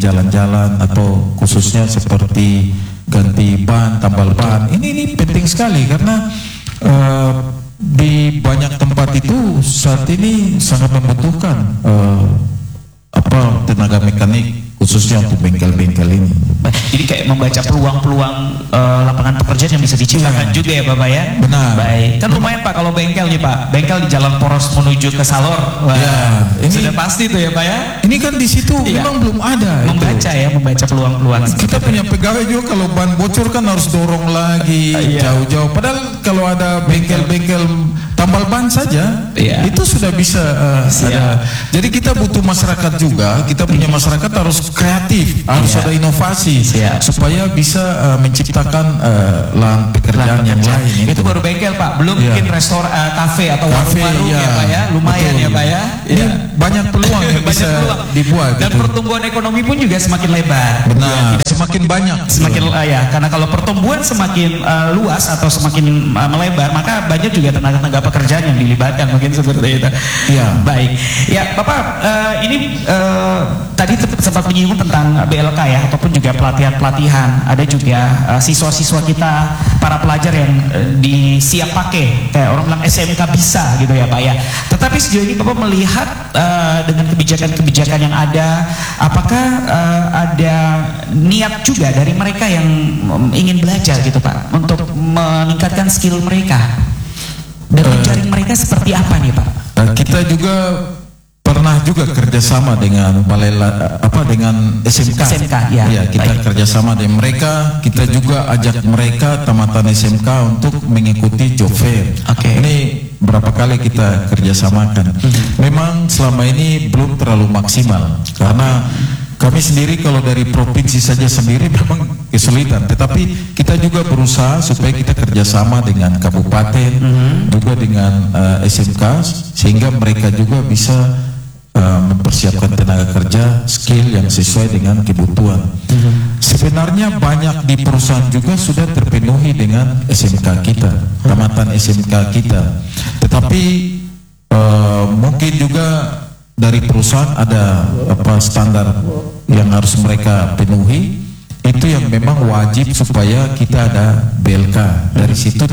jalan-jalan atau khususnya seperti ganti ban, tambal ban. Ini penting sekali karena di banyak tempat itu saat ini sangat membutuhkan tenaga mekanik khususnya untuk bengkel-bengkel ini. Jadi kayak membaca peluang-peluang lapangan pekerjaan yang bisa diciptakan juga ya Bapak ya. Benar. Baik. Kan lumayan Pak kalau bengkel nih Pak. Bengkel di Jalan Poros menuju ke Salor. Wah, ya, ini sudah pasti tuh ya Pak ya. Ini kan di situ memang belum ada. Membaca peluang-peluang. Kita punya pegawai juga kalau ban bocor kan harus dorong lagi jauh-jauh. Padahal kalau ada bengkel-bengkel tambal ban saja itu sudah bisa ada. Jadi kita butuh masyarakat juga. Kita punya masyarakat harus kreatif, harus ada inovasi supaya bisa menciptakan lahan pekerjaan yang lain. Itu baru bengkel Pak, belum mungkin restoran, kafe atau warung-warung ya Pak ya, lumayan ya Pak ya. Ini banyak peluang yang bisa dibuat. Dan pertumbuhan ekonomi pun juga semakin lebar. Benar, semakin banyak. Semakin karena kalau pertumbuhan semakin luas atau semakin melebar, maka banyak juga tenaga-tenaga pekerjaan yang dilibatkan mungkin seperti itu. Iya. Baik. Ya Bapak, ini tadi sempat menyinggung tentang BLK ya, ataupun juga pelatihan-pelatihan. Ada juga siswa-siswa kita, para pelajar yang disiap pakai, kayak orang bilang SMK bisa gitu ya Pak ya. Tetapi sejauh ini Bapak melihat dengan kebijakan-kebijakan yang ada, apakah ada niat juga dari mereka yang ingin belajar gitu Pak, untuk meningkatkan skill mereka dan menjaring mereka seperti apa nih Pak? Kita juga pernah juga kerjasama dengan dengan SMK. Ya, kita kerjasama dengan mereka. Kita juga ajak mereka tamatan SMK untuk mengikuti job fair. Ini berapa kali kita kerjasamakan. Memang selama ini belum terlalu maksimal karena kami sendiri kalau dari provinsi saja sendiri memang kesulitan. Tetapi kita juga berusaha supaya kita kerjasama dengan kabupaten, juga dengan SMK, sehingga mereka juga bisa mempersiapkan tenaga kerja skill yang sesuai dengan kebutuhan. Sebenarnya banyak di perusahaan juga sudah terpenuhi dengan SMK kita, tamatan SMK kita. Tetapi mungkin juga dari perusahaan ada standar yang harus mereka penuhi, itu yang memang wajib supaya kita ada BLK. Dari situ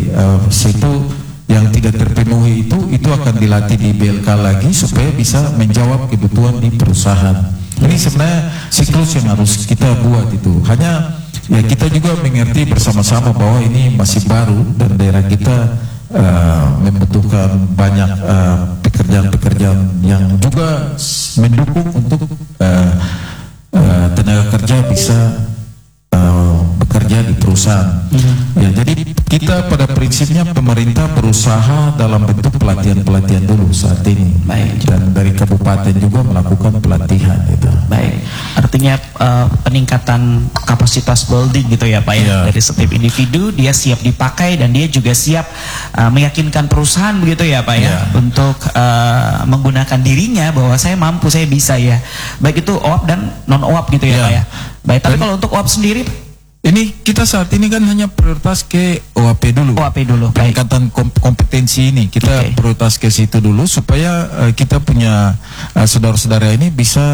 yang tidak terpenuhi itu akan dilatih di BLK lagi supaya bisa menjawab kebutuhan di perusahaan. Ini sebenarnya siklus yang harus kita buat itu. Hanya ya kita juga mengerti bersama-sama bahwa ini masih baru dan daerah kita membutuhkan banyak pekerjaan-pekerjaan yang juga mendukung untuk tenaga kerja bisa bekerja di perusahaan. Ya, jadi kita pada prinsipnya pemerintah berusaha dalam bentuk pelatihan-pelatihan dulu saat ini. Baik. Dan dari kabupaten juga melakukan pelatihan itu. Baik. Artinya peningkatan kapasitas building gitu ya Pak ya. Dari setiap individu dia siap dipakai dan dia juga siap meyakinkan perusahaan begitu ya Pak ya, untuk menggunakan dirinya bahwa saya mampu, saya bisa ya. Baik itu OAP dan non OAP gitu ya Pak ya. Baik, tapi kalau untuk OAP sendiri ini kita saat ini kan hanya prioritas ke OAP dulu. OAP dulu. Peningkatan kompetensi ini kita prioritas ke situ dulu supaya kita punya saudara-saudara ini bisa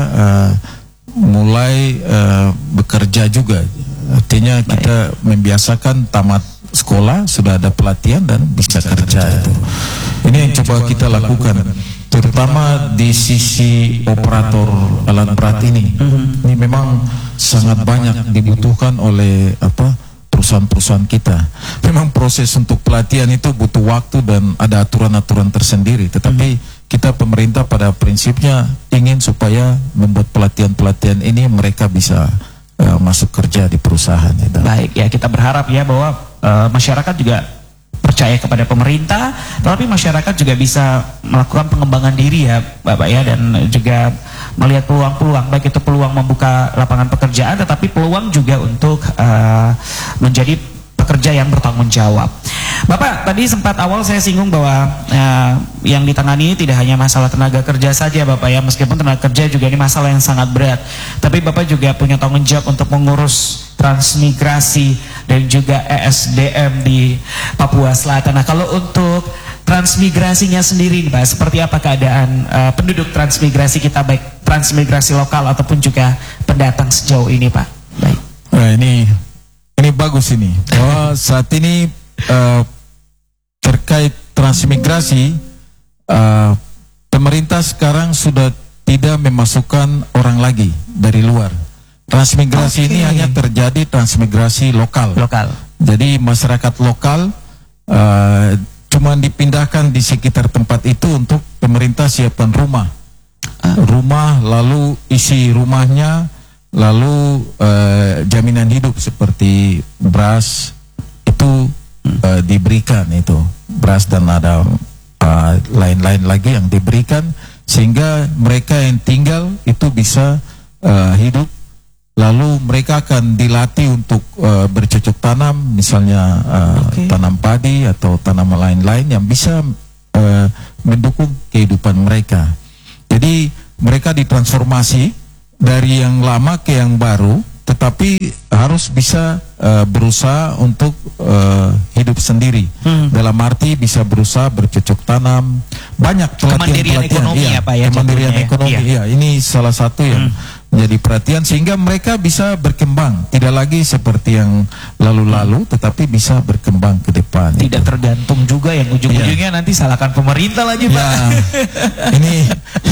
mulai bekerja juga. Artinya kita membiasakan tamat sekolah sudah ada pelatihan dan bisa kerja itu. Ini yang coba kita lakukan, terutama di sisi operator alat berat ini. Ini memang sangat banyak dibutuhkan oleh perusahaan-perusahaan kita. Memang proses untuk pelatihan itu butuh waktu dan ada aturan-aturan tersendiri. Tetapi kita pemerintah pada prinsipnya ingin supaya membuat pelatihan-pelatihan ini mereka bisa masuk kerja di perusahaan itu. Baik ya, kita berharap ya bahwa masyarakat juga percaya kepada pemerintah, tapi masyarakat juga bisa melakukan pengembangan diri ya Bapak ya, dan juga melihat peluang-peluang, baik itu peluang membuka lapangan pekerjaan, tetapi peluang juga untuk menjadi pekerja yang bertanggung jawab. Bapak, tadi sempat awal saya singgung bahwa yang ditangani tidak hanya masalah tenaga kerja saja Bapak ya, meskipun tenaga kerja juga ini masalah yang sangat berat, tapi Bapak juga punya tanggung jawab untuk mengurus transmigrasi dan juga ESDM di Papua Selatan. Nah, kalau untuk transmigrasinya sendiri nih Pak, seperti apa keadaan penduduk transmigrasi kita, baik transmigrasi lokal ataupun juga pendatang sejauh ini Pak? Baik. Nah, ini bagus ini. Bahwa saat ini terkait transmigrasi, pemerintah sekarang sudah tidak memasukkan orang lagi dari luar. Transmigrasi ini hanya terjadi transmigrasi lokal. Jadi masyarakat lokal cuma dipindahkan di sekitar tempat itu untuk pemerintah siapkan rumah, lalu isi rumahnya, lalu jaminan hidup seperti beras itu diberikan, itu beras dan ada lain-lain lagi yang diberikan sehingga mereka yang tinggal itu bisa hidup. Lalu mereka akan dilatih untuk bercocok tanam, misalnya tanam padi atau tanaman lain-lain yang bisa mendukung kehidupan mereka. Jadi mereka ditransformasi dari yang lama ke yang baru, tetapi harus bisa berusaha untuk hidup sendiri. Dalam arti bisa berusaha bercocok tanam, banyak pelatihan ekonomi ya Pak ya. Kemandirian ekonomi, ya ini salah satu yang menjadi perhatian sehingga mereka bisa berkembang, tidak lagi seperti yang lalu-lalu, tetapi bisa berkembang ke depan. Tidak tergantung juga yang ujung-ujungnya nanti salahkan pemerintah lagi Pak. ini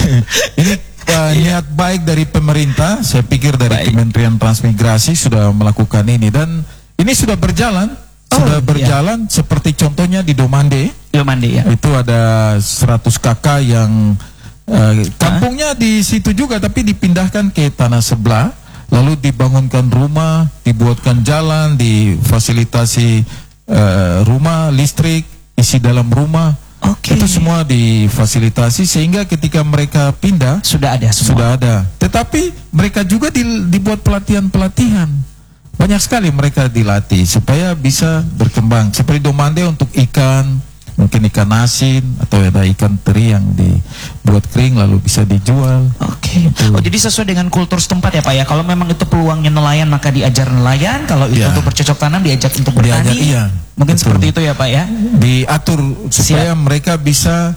niat baik dari pemerintah, saya pikir dari Kementerian Transmigrasi sudah melakukan ini dan ini sudah berjalan. Seperti contohnya di Domande ya. Itu ada 100 kakak yang kampungnya di situ juga, tapi dipindahkan ke tanah sebelah, lalu dibangunkan rumah, dibuatkan jalan, difasilitasi rumah, listrik, isi dalam rumah. Itu semua difasilitasi sehingga ketika mereka pindah sudah ada. Tetapi mereka juga dibuat pelatihan. Banyak sekali mereka dilatih supaya bisa berkembang. Seperti Domande untuk ikan, mungkin ikan asin atau ada ikan teri yang dibuat kering lalu bisa dijual. Jadi sesuai dengan kultur setempat ya Pak ya. Kalau memang itu peluangnya nelayan maka diajar nelayan, kalau itu untuk bercocok tanam diajak untuk bertani. Mungkin seperti itu ya Pak ya. Diatur supaya mereka bisa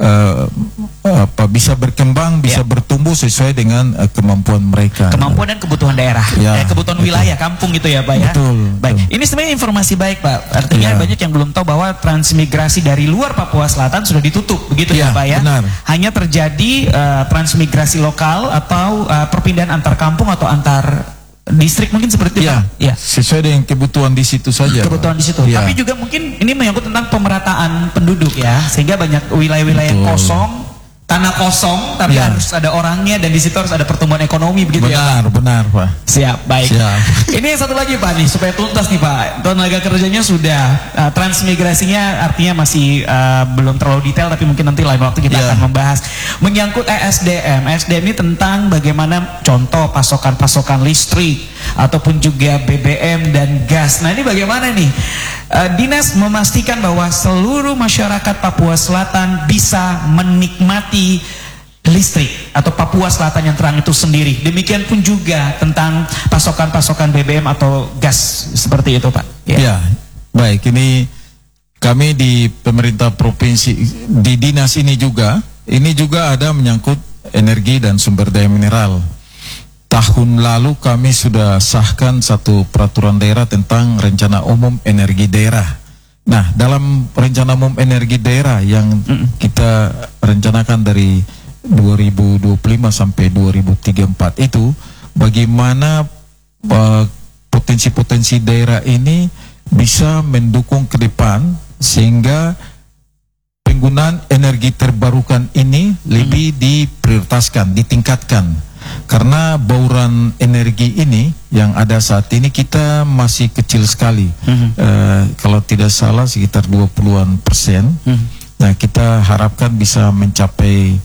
bisa berkembang, bisa bertumbuh sesuai dengan kemampuan mereka. Kemampuan dan kebutuhan daerah, kebutuhan wilayah kampung gitu ya Pak ya. Baik. Ini sebenarnya informasi baik Pak. Artinya banyak yang belum tahu bahwa transmigrasi dari luar Papua Selatan sudah ditutup, begitu ya Pak ya. Benar. Hanya terjadi transmigrasi lokal atau perpindahan antar kampung atau antar distrik mungkin seperti itu. Sesuai dengan kebutuhan di situ saja. Kebutuhan di situ. Tapi juga mungkin ini menyangkut tentang pemerataan penduduk ya, sehingga banyak wilayah-wilayah kosong, tanah kosong, tapi harus ada orangnya dan di situ harus ada pertumbuhan ekonomi, begitu ya. Benar Pak. Siap, baik. Ini satu lagi Pak nih supaya tuntas nih Pak. Tenaga kerjanya sudah, transmigrasinya artinya masih belum terlalu detail, tapi mungkin nanti lain waktu kita akan membahas menyangkut ESDM. ESDM ini tentang bagaimana contoh pasokan listrik ataupun juga BBM dan gas. Nah ini bagaimana nih? Dinas memastikan bahwa seluruh masyarakat Papua Selatan bisa menikmati listrik atau Papua Selatan yang terang itu sendiri. Demikian pun juga tentang pasokan-pasokan BBM atau gas seperti itu Pak. Baik, ini kami di pemerintah provinsi, di dinas ini juga ada menyangkut energi dan sumber daya mineral. Tahun lalu kami sudah sahkan satu peraturan daerah tentang rencana umum energi daerah. Nah, dalam rencana umum energi daerah yang kita rencanakan dari 2025 sampai 2034 itu, bagaimana potensi-potensi daerah ini bisa mendukung ke depan sehingga penggunaan energi terbarukan ini lebih diprioritaskan, ditingkatkan. Karena bauran energi ini yang ada saat ini kita masih kecil sekali. Kalau tidak salah sekitar 20%. Nah, kita harapkan bisa mencapai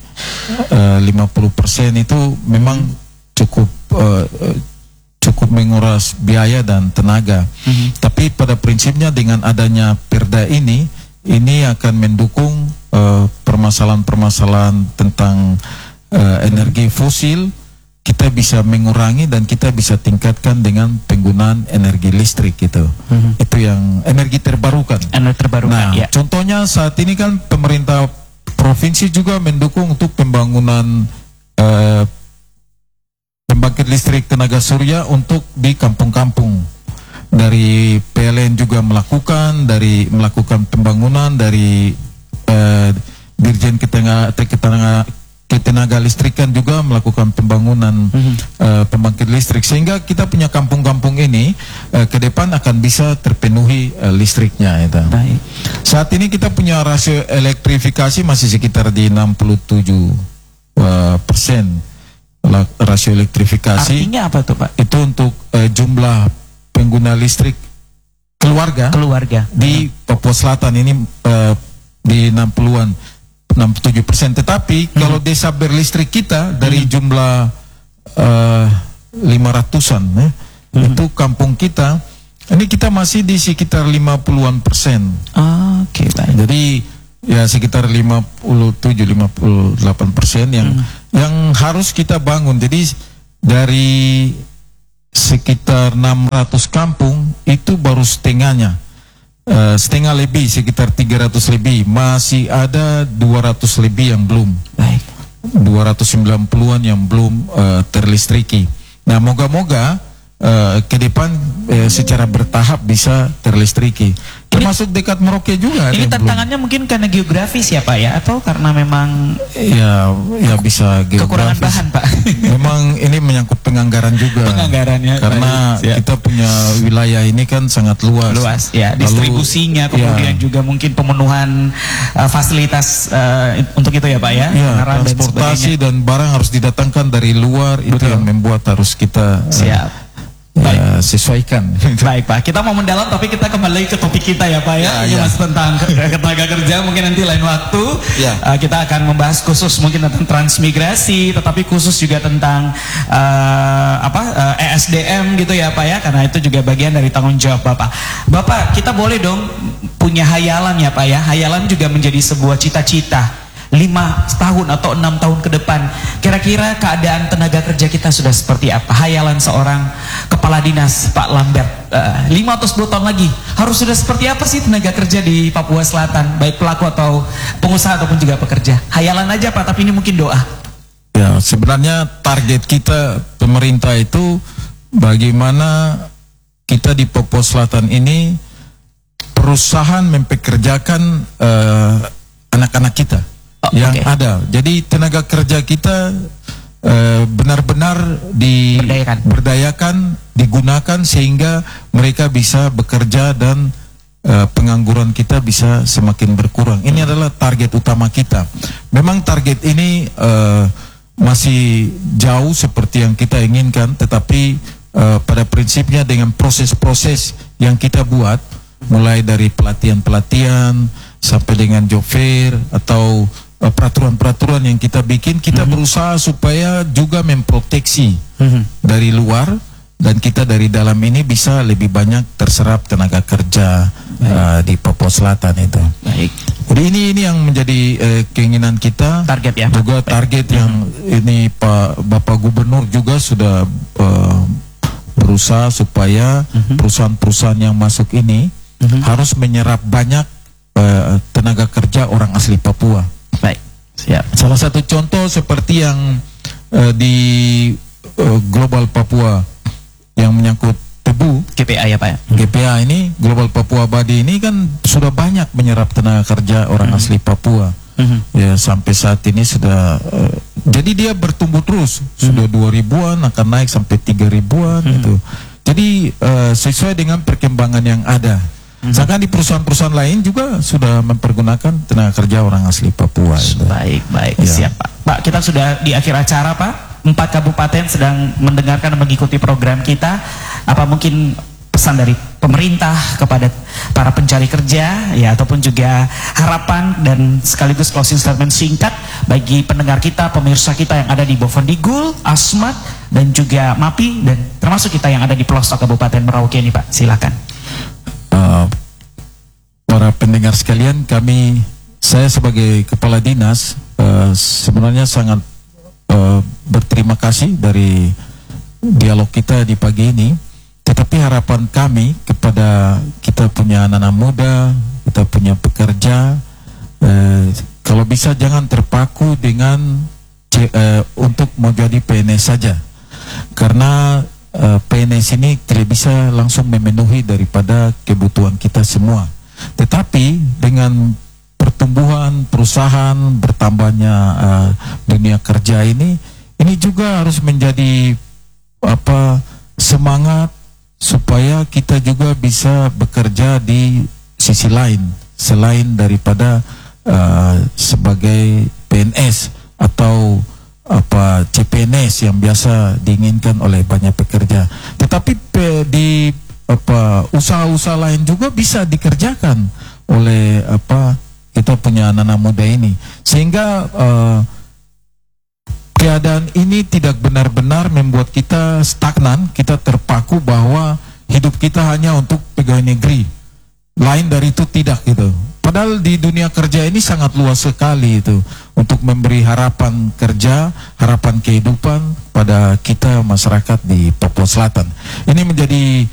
50%. Itu memang cukup menguras biaya dan tenaga. Tapi pada prinsipnya dengan adanya Perda ini akan mendukung permasalahan-permasalahan tentang energi fosil. kita bisa mengurangi dan kita bisa tingkatkan dengan penggunaan energi listrik gitu. Itu yang energi terbarukan. Nah, ya. Contohnya saat ini kan pemerintah provinsi juga mendukung untuk pembangunan pembangkit listrik tenaga surya untuk di kampung-kampung. Dari PLN juga melakukan pembangunan, dari Dirjen Ketenaga Listrikan juga melakukan pembangunan pembangkit listrik, sehingga kita punya kampung-kampung ini ke depan akan bisa terpenuhi listriknya itu. Saat ini kita punya rasio elektrifikasi masih sekitar di 67% rasio elektrifikasi. Artinya apa tuh Pak? Itu untuk jumlah pengguna listrik keluarga di Papua Selatan ini di 67%. Tetapi kalau desa berlistrik kita dari jumlah 500-an itu kampung kita ini kita masih di sekitar 50-an%. Oke, baik. Jadi ya sekitar 57-58% yang harus kita bangun. Jadi dari sekitar 600 kampung itu baru setengahnya. Setengah lebih, sekitar 300 lebih, masih ada 200 lebih yang belum. Baik. 290-an yang belum terlistriki. Nah, moga-moga ke depan secara bertahap bisa terlistriki. Termasuk dekat Merauke juga. Ini tantangannya mungkin karena geografis ya Pak ya, atau karena memang ya bisa geografis. Kekurangan bahan Pak. Memang ini menyangkut penganggaran juga. Penganggarannya. Karena kita punya wilayah ini kan sangat luas. Luas ya, distribusinya kemudian juga mungkin pemenuhan fasilitas untuk itu ya Pak ya. Transportasi dan barang harus didatangkan dari luar. Betul. Itu yang membuat harus kita sesuaikan. Baik Pak, kita mau mendalam tapi kita kembali ke topik kita ya Pak ya. Ini masih tentang tenaga kerja, mungkin nanti lain waktu kita akan membahas khusus mungkin tentang transmigrasi, tetapi khusus juga tentang ESDM gitu ya Pak ya, karena itu juga bagian dari tanggung jawab Bapak. Bapak, kita boleh dong punya hayalan ya Pak ya. Hayalan juga menjadi sebuah cita-cita 5 tahun atau 6 tahun ke depan, kira-kira keadaan tenaga kerja kita sudah seperti apa? Hayalan seorang kepala dinas Pak Lambert 5 atau 10 tahun lagi harus sudah seperti apa sih tenaga kerja di Papua Selatan, baik pelaku atau pengusaha ataupun juga pekerja? Hayalan aja Pak, tapi ini mungkin doa. Ya, sebenarnya target kita pemerintah itu bagaimana kita di Papua Selatan ini perusahaan mempekerjakan anak-anak kita yang ada. Jadi tenaga kerja kita benar-benar diberdayakan, digunakan sehingga mereka bisa bekerja dan pengangguran kita bisa semakin berkurang. Ini adalah target utama kita. Memang target ini masih jauh seperti yang kita inginkan, tetapi pada prinsipnya dengan proses-proses yang kita buat, mulai dari pelatihan-pelatihan sampai dengan job fair atau peraturan-peraturan yang kita bikin, kita berusaha supaya juga memproteksi dari luar, dan kita dari dalam ini bisa lebih banyak terserap tenaga kerja di Papua Selatan itu. Baik. Jadi ini yang menjadi keinginan kita, target ya, juga target yang ini Bapak Gubernur juga sudah berusaha supaya perusahaan-perusahaan yang masuk ini harus menyerap banyak tenaga kerja orang asli Papua. Baik, siap. Salah satu contoh seperti yang di Global Papua yang menyangkut tebu, GPA ya Pak ya. GPA ini, Global Papua Badi ini kan sudah banyak menyerap tenaga kerja orang asli Papua. Ya, sampai saat ini sudah jadi dia bertumbuh terus, sudah 2000-an akan naik sampai 3000-an gitu. Jadi sesuai dengan perkembangan yang ada. Sedangkan di perusahaan-perusahaan lain juga sudah mempergunakan tenaga kerja orang asli Papua. Baik, baik, siap Pak. Pak, kita sudah di akhir acara Pak. 4 kabupaten sedang mendengarkan dan mengikuti program kita. Apa mungkin pesan dari pemerintah kepada para pencari kerja ya, ataupun juga harapan dan sekaligus closing statement singkat bagi pendengar kita, pemirsa kita yang ada di Bovendigul, Asmat dan juga MAPI, dan termasuk kita yang ada di pelosok Kabupaten Merauke ini Pak, silakan. Para pendengar sekalian, saya sebagai kepala dinas sebenarnya sangat berterima kasih dari dialog kita di pagi ini. Tetapi harapan kami kepada kita punya anak-anak muda, kita punya pekerja, kalau bisa jangan terpaku dengan untuk mau jadi PNS saja. Karena PNS ini tidak bisa langsung memenuhi daripada kebutuhan kita semua. Tetapi dengan pertumbuhan perusahaan, bertambahnya dunia kerja ini juga harus menjadi semangat supaya kita juga bisa bekerja di sisi lain selain daripada sebagai PNS atau CPNS yang biasa diinginkan oleh banyak pekerja. Tetapi di usaha-usaha lain juga bisa dikerjakan oleh kita punya anak-anak muda ini, sehingga keadaan ini tidak benar-benar membuat kita stagnan, kita terpaku bahwa hidup kita hanya untuk pegawai negeri. Lain dari itu tidak gitu. Padahal di dunia kerja ini sangat luas sekali itu untuk memberi harapan kerja, harapan kehidupan pada kita masyarakat di Papua Selatan. Ini menjadi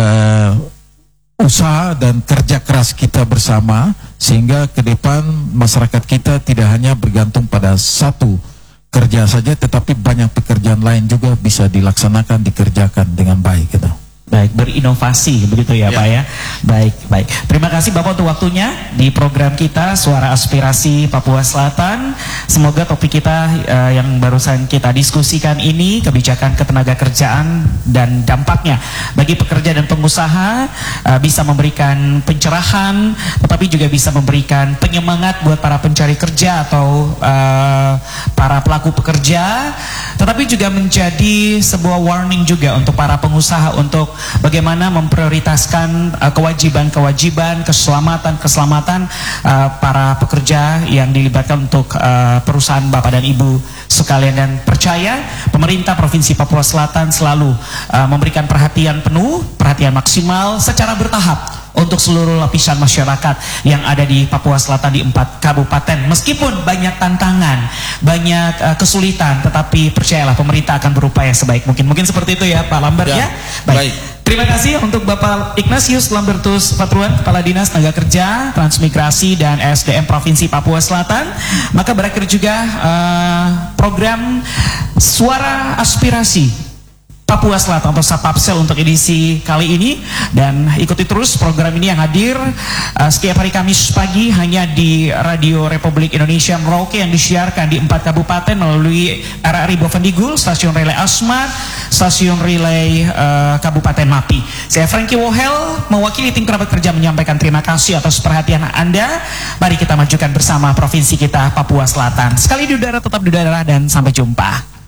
usaha dan kerja keras kita bersama, sehingga ke depan masyarakat kita tidak hanya bergantung pada satu kerja saja, tetapi banyak pekerjaan lain juga bisa dilaksanakan, dikerjakan dengan baik gitu. Baik, berinovasi begitu ya, Pak ya. Baik. Terima kasih Bapak untuk waktunya di program kita Suara Aspirasi Papua Selatan. Semoga topik kita yang barusan kita diskusikan ini, kebijakan ketenagakerjaan dan dampaknya bagi pekerja dan pengusaha, bisa memberikan pencerahan, tetapi juga bisa memberikan penyemangat buat para pencari kerja atau para pelaku pekerja, tetapi juga menjadi sebuah warning juga untuk para pengusaha untuk bagaimana memprioritaskan kewajiban-kewajiban, keselamatan para pekerja yang dilibatkan untuk perusahaan Bapak dan Ibu sekalian. Dan percaya pemerintah Provinsi Papua Selatan selalu memberikan perhatian penuh, perhatian maksimal secara bertahap untuk seluruh lapisan masyarakat yang ada di Papua Selatan di 4 kabupaten. Meskipun banyak tantangan, banyak kesulitan, tetapi percayalah pemerintah akan berupaya sebaik mungkin. Mungkin seperti itu ya Pak Lambert ya. Baik. Terima kasih untuk Bapak Ignatius Lambertus Patruan, Kepala Dinas Tenaga Kerja, Transmigrasi dan SDM Provinsi Papua Selatan. Maka berakhir juga program Suara Aspirasi Papua Selatan atau Sapapsel untuk edisi kali ini, dan ikuti terus program ini yang hadir setiap hari Kamis pagi hanya di Radio Republik Indonesia Merauke yang disiarkan di 4 kabupaten melalui RRI Bovendigul, Stasiun Relay Asmat, Stasiun Relay Kabupaten Mapi. Saya Frankie Wohel mewakili tim kerabat kerja menyampaikan terima kasih atas perhatian Anda. Mari kita majukan bersama provinsi kita Papua Selatan. Sekali di udara, tetap di udara, dan sampai jumpa.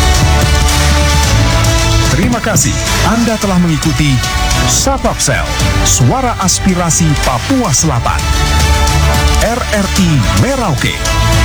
Terima kasih Anda telah mengikuti Sapapsel, Suara Aspirasi Papua Selatan, RRI Merauke.